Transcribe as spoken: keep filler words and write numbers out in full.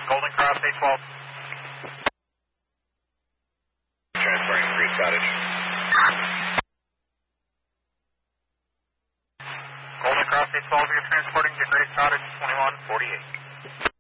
Golden Cross eight twelve. Transferring to Greece Cottage. Golden Cross eight twelve, you're transporting to Grace Cottage twenty-one forty-eight.